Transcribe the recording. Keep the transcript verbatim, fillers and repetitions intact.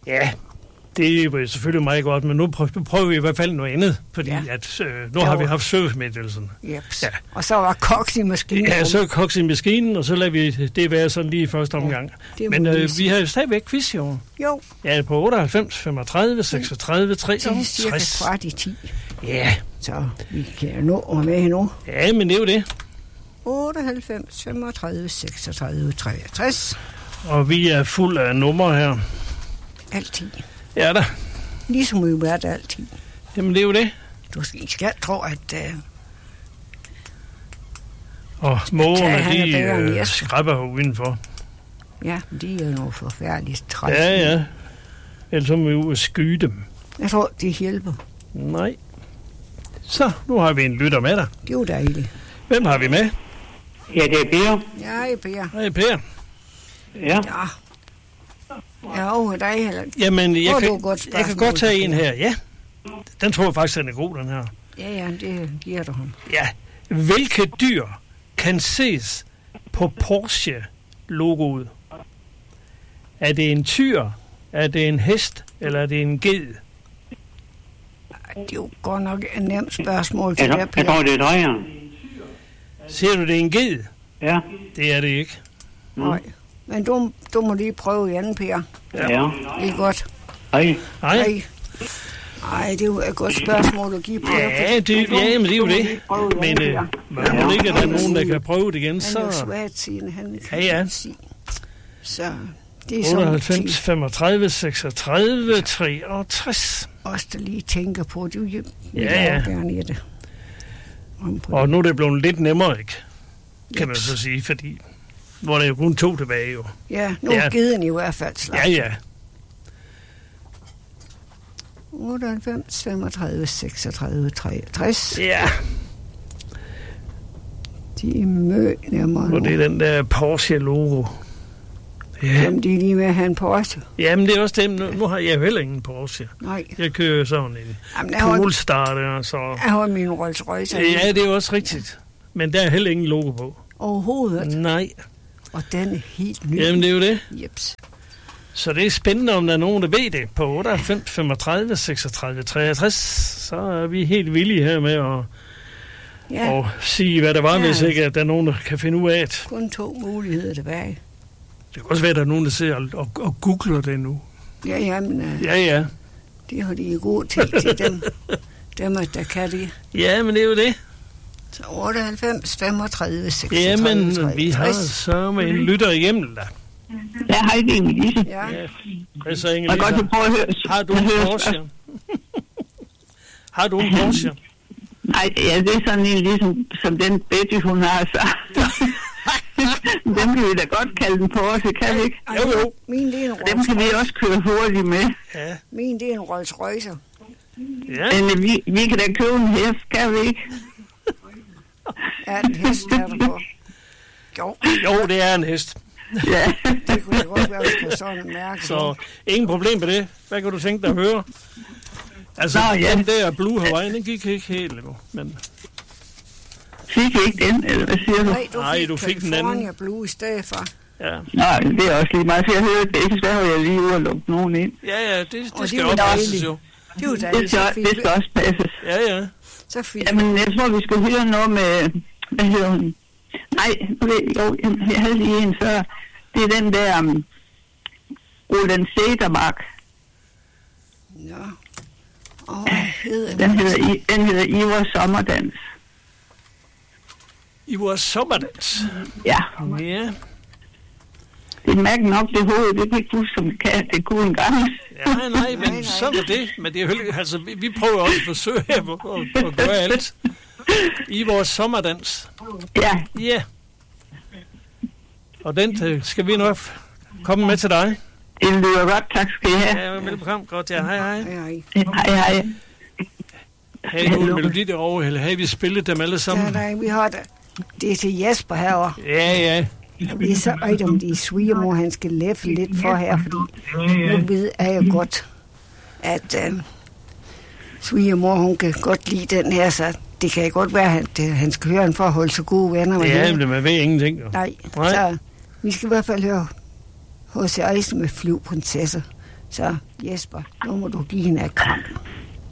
Ja, det er jo selvfølgelig meget godt, men nu prøver vi i hvert fald noget andet, fordi ja. at, øh, nu har vi haft servicemeddelelsen. Jeps. Ja. Og så var koks i maskinen. Ja, så koks i maskinen, og så lader vi det være sådan lige i første omgang. Ja, men øh, vi har jo stadigvæk quiz, jo. Jo. Ja, på otteoghalvfems, femogtredive, seksogtredive, treogtres. Det er cirka kvart i ti. Ja. Så vi kan nå at med nu. Ja, men det er jo det. otteoghalvfems, femogtredive, seksogtredive, treogtres. Og vi er fuld af numre her. Altid. Ja da. Ligesom vi jo er det altid. Jamen, det er jo det. Du skal, skal tro, at... Uh, og mågerne, de øh, skrabber udenfor. Ja, de er jo noget forfærdeligt træt. Ja, ja. Ellers må vi jo ud og skyde dem. Jeg tror, det hjælper. Nej. Så, nu har vi en lytter med dig. Det er jo dejligt. Hvem har vi med? Ja, det er Per. Ja, det er Per. Hej, Per. Ja. Ja. Ja, over dig heller. Jamen, jeg, kan, godt jeg kan godt tage en her, ja. Den tror jeg faktisk, den er god, den her. Ja, ja, det giver du ham. Ja. Hvilke dyr kan ses på Porsche-logoet? Er det en tyr, er det en hest, eller er det en ged? Det er jo godt nok et nemt spørgsmål til jeg, dig, Per. Jeg tror, det er drejer. Ser du, det er en ged? Ja. Det er det ikke. Mm. Nej. Men du, du må lige prøve igen, Per. Ja. Det er godt. Hej. Hej. Nej, det er jo et godt spørgsmål at give Per. Ja, det, ja men det er jo det. Men øh, man må ikke, at der er nogen, der kan prøve det igen, så... Han er jo svært sige, han kan ja, ja. sige. Så det er otteoghalvfems, femogtredive, seksogtredive, treogtres. Også der lige tænker på, det er jo ja, ja. gerne i det. Og nu er det blevet lidt nemmere, ikke? Kan man så sige, fordi... Hvor der jo kun to tilbage, jo. Ja, nu er geden i hvert fald slag. Ja, ja. otteoghalvfems, femogtredive, seksogtredive, treogtres. Ja. De er møg nemmere nu. Og det er den der Porsche-logo. Ja. Jamen, de er lige med at have en Porsche. Jamen, det er også dem. Nu, nu har jeg jo heller ingen Porsche. Nej. Jeg kører sådan en Polestar der, så... Jeg har min Rolls Royce. Ja, det er jo også rigtigt. Men der er heller ingen logo på. Overhovedet? Nej. Og den er helt ny. Jamen, det er jo det. Jeps. Så det er spændende, om der er nogen, der ved det. På otteoghalvfems, femogtredive, seksogtredive, treogtres, så er vi helt villige her med at ja. og sige, hvad der var, ja. Hvis ikke at der er nogen, der kan finde ud af det. Kun to muligheder tilbage. Det kan også være, at der er nogen, der ser og, og, og googler det nu. Ja, jamen... Uh, ja, ja. Det har de god til, til dem, dem, der kan det. Ja, men det er jo det. Så otteoghalvfems, femogtredive, seksogtredive, jamen, treogtres. Vi har så med en lytter igennem der. Ja, hej, det er Inge-Lise. Ja. Ja. Hvad så, Inge-Lise? Jeg kan godt prøve at høre. Har du en Porsche? Har du en Porsche? Nej, ja, det er sådan en ligesom, som den Betty, hun har, så. Dem kan vi da godt kalde en Porsche, kan vi ikke? Jo, jo. Min, det er en Dem kan vi også køre hurtigt med. Ja. Min, det er en Rolls Royce. Ja. Men vi, vi kan da købe en hest, kan vi ikke? Ja, en hest er der på. Jo. Jo, det er en hest. Ja. Det kunne godt være, hvis du sådan en mærke. Så ingen problem med det. Hvad kan du tænke dig at høre? Altså, Nå, ja. den der Blue Hawaii, den gik ikke helt endnu, men... Fik ikke den, eller hvad siger du? Nej, du fik, Nej, du fik den anden. California Blue i stedet for. Ja. Nej, det er også lige meget, for jeg hørte det ikke, så har jeg lige ude og lukke nogen ind. Ja, ja, det, det og skal det også passes jo. Det, er jo det, skal, det skal også passes. Ja, ja. Så fint. Jamen, jeg tror, vi skulle høre noget med... Hvad hedder hun? Nej, jo, jeg havde lige en før. Det er den der... Um, Roland Sedermark. Ja. Åh, oh, hedder den, hedder, I, den hedder Ivor Sommerdans. Ivor Sommerdans? Ja. Ja. Det er mærken nok, det hoved, det kan ikke huske, som det kan. Det kunne en gang. Ja, nej, nej, men nej, nej. Sådan er det. Men det er jo, altså, vi, vi prøver også at forsøge at, at, at gøre alt. Ivor Sommerdans. Ja. Ja. Og den skal vi nok komme med til dig. Det lyder godt, tak skal I have. Ja, velbekomme. Godt, ja. Hej, hej. Hej, hej. Hej, Havde du en melodi derovre, eller havde vi spillet dem alle sammen? Ja, nej, vi har det. Det er til Jesper herovre. Ja, ja. Og vi er så øjt om de svigermor, han skal læffe lidt for her, fordi nu ved jeg jo godt, at uh, svigermor, hun kan godt lide den her, så det kan godt være, at uh, han skal høre den for at holde så gode venner med ja, hende. men man ved ingenting. Jo. Nej, Nej, så vi skal i hvert fald høre H C Eisen med Flyvprinsesser. Så Jesper, nu må du give hende et kram.